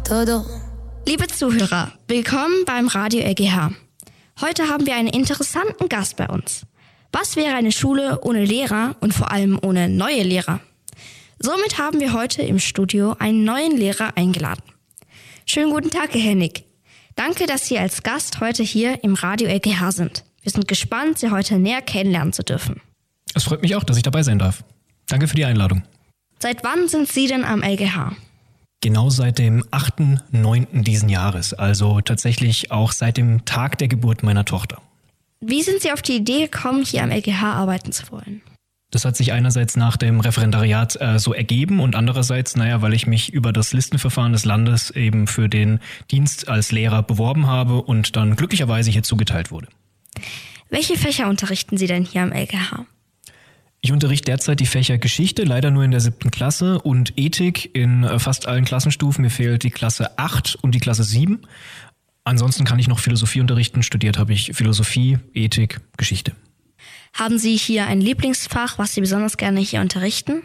todo. Liebe Zuhörer, willkommen beim Radio LGH. Heute haben wir einen interessanten Gast bei uns. Was wäre eine Schule ohne Lehrer und vor allem ohne neue Lehrer? Somit haben wir heute im Studio einen neuen Lehrer eingeladen. Schönen guten Tag, Herr Hennig. Danke, dass Sie als Gast heute hier im Radio LGH sind. Wir sind gespannt, Sie heute näher kennenlernen zu dürfen. Es freut mich auch, dass ich dabei sein darf. Danke für die Einladung. Seit wann sind Sie denn am LGH? Genau seit dem 8.9. diesen Jahres, also tatsächlich auch seit dem Tag der Geburt meiner Tochter. Wie sind Sie auf die Idee gekommen, hier am LGH arbeiten zu wollen? Das hat sich einerseits nach dem Referendariat so ergeben und andererseits, weil ich mich über das Listenverfahren des Landes eben für den Dienst als Lehrer beworben habe und dann glücklicherweise hier zugeteilt wurde. Welche Fächer unterrichten Sie denn hier am LGH? Ich unterrichte derzeit die Fächer Geschichte, leider nur in der 7. Klasse und Ethik in fast allen Klassenstufen. Mir fehlt die Klasse 8 und die Klasse 7. Ansonsten kann ich noch Philosophie unterrichten. Studiert habe ich Philosophie, Ethik, Geschichte. Haben Sie hier ein Lieblingsfach, was Sie besonders gerne hier unterrichten?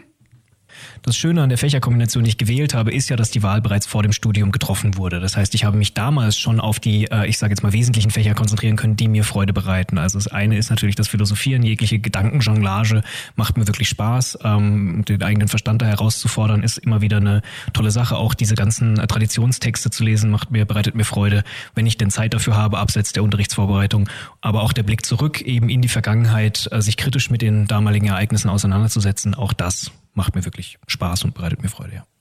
Das Schöne an der Fächerkombination, die ich gewählt habe, ist ja, dass die Wahl bereits vor dem Studium getroffen wurde. Das heißt, ich habe mich damals schon auf die, wesentlichen Fächer konzentrieren können, die mir Freude bereiten. Also das eine ist natürlich das Philosophieren, jegliche Gedankenjonglage macht mir wirklich Spaß. Den eigenen Verstand da herauszufordern, ist immer wieder eine tolle Sache. Auch diese ganzen Traditionstexte zu lesen, bereitet mir Freude, wenn ich denn Zeit dafür habe, abseits der Unterrichtsvorbereitung. Aber auch der Blick zurück eben in die Vergangenheit, sich kritisch mit den damaligen Ereignissen auseinanderzusetzen, auch das macht mir wirklich Spaß und bereitet mir Freude, ja.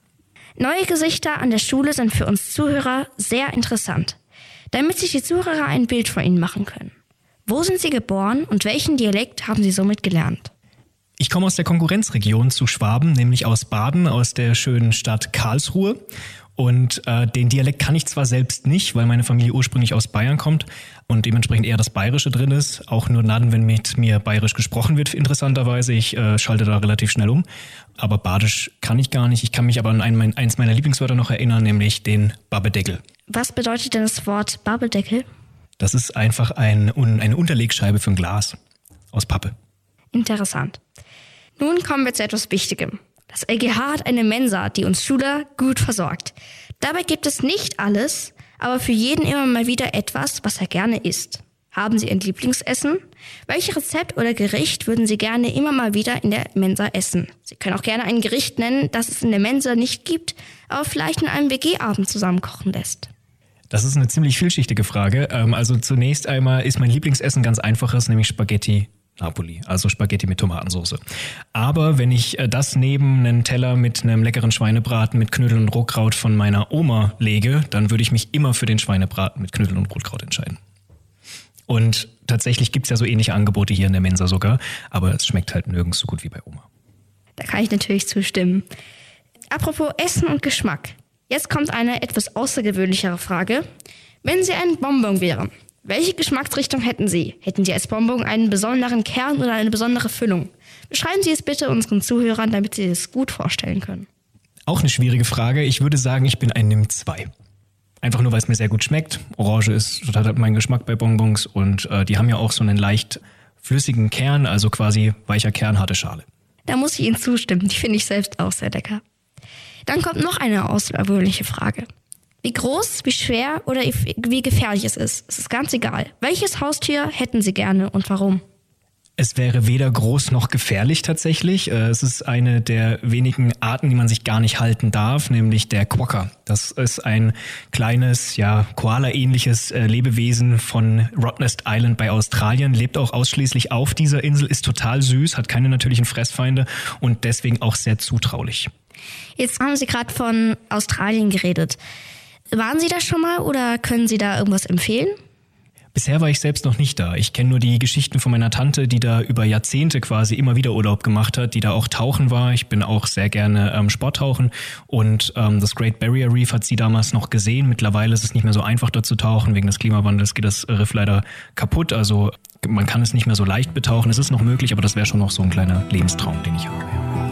Neue Gesichter an der Schule sind für uns Zuhörer sehr interessant, damit sich die Zuhörer ein Bild von Ihnen machen können. Wo sind Sie geboren und welchen Dialekt haben Sie somit gelernt? Ich komme aus der Konkurrenzregion zu Schwaben, nämlich aus Baden, aus der schönen Stadt Karlsruhe. Und den Dialekt kann ich zwar selbst nicht, weil meine Familie ursprünglich aus Bayern kommt und dementsprechend eher das Bayerische drin ist. Auch nur dann, wenn mit mir bayerisch gesprochen wird, interessanterweise. Ich schalte da relativ schnell um. Aber Badisch kann ich gar nicht. Ich kann mich aber an eins meiner Lieblingswörter noch erinnern, nämlich den Babedeckel. Was bedeutet denn das Wort Babedeckel? Das ist einfach eine Unterlegscheibe für ein Glas aus Pappe. Interessant. Nun kommen wir zu etwas Wichtigem. Das LGH hat eine Mensa, die uns Schüler gut versorgt. Dabei gibt es nicht alles, aber für jeden immer mal wieder etwas, was er gerne isst. Haben Sie ein Lieblingsessen? Welches Rezept oder Gericht würden Sie gerne immer mal wieder in der Mensa essen? Sie können auch gerne ein Gericht nennen, das es in der Mensa nicht gibt, aber vielleicht in einem WG-Abend zusammen kochen lässt. Das ist eine ziemlich vielschichtige Frage. Also zunächst einmal ist mein Lieblingsessen ganz einfaches, nämlich Spaghetti Napoli, also Spaghetti mit Tomatensauce. Aber wenn ich das neben einen Teller mit einem leckeren Schweinebraten mit Knödeln und Rotkraut von meiner Oma lege, dann würde ich mich immer für den Schweinebraten mit Knödeln und Rotkraut entscheiden. Und tatsächlich gibt es ja so ähnliche Angebote hier in der Mensa sogar, aber es schmeckt halt nirgends so gut wie bei Oma. Da kann ich natürlich zustimmen. Apropos Essen und Geschmack. Jetzt kommt eine etwas außergewöhnlichere Frage. Wenn Sie ein Bonbon wären, welche Geschmacksrichtung hätten Sie? Hätten Sie als Bonbon einen besonderen Kern oder eine besondere Füllung? Beschreiben Sie es bitte unseren Zuhörern, damit Sie es gut vorstellen können. Auch eine schwierige Frage. Ich würde sagen, ich bin ein Nimm-2. Einfach nur, weil es mir sehr gut schmeckt. Orange ist total mein Geschmack bei Bonbons und die haben ja auch so einen leicht flüssigen Kern, also quasi weicher Kern, harte Schale. Da muss ich Ihnen zustimmen. Die finde ich selbst auch sehr lecker. Dann kommt noch eine außergewöhnliche Frage. Wie groß, wie schwer oder wie gefährlich es ist ganz egal. Welches Haustier hätten Sie gerne und warum? Es wäre weder groß noch gefährlich tatsächlich. Es ist eine der wenigen Arten, die man sich gar nicht halten darf, nämlich der Quokka. Das ist ein kleines, Koala-ähnliches Lebewesen von Rottnest Island bei Australien, lebt auch ausschließlich auf dieser Insel, ist total süß, hat keine natürlichen Fressfeinde und deswegen auch sehr zutraulich. Jetzt haben Sie gerade von Australien geredet. Waren Sie da schon mal oder können Sie da irgendwas empfehlen? Bisher war ich selbst noch nicht da. Ich kenne nur die Geschichten von meiner Tante, die da über Jahrzehnte quasi immer wieder Urlaub gemacht hat, die da auch tauchen war. Ich bin auch sehr gerne Sporttauchen und das Great Barrier Reef hat sie damals noch gesehen. Mittlerweile ist es nicht mehr so einfach da zu tauchen. Wegen des Klimawandels geht das Riff leider kaputt. Also man kann es nicht mehr so leicht betauchen. Es ist noch möglich, aber das wäre schon noch so ein kleiner Lebenstraum, den ich habe. Ja.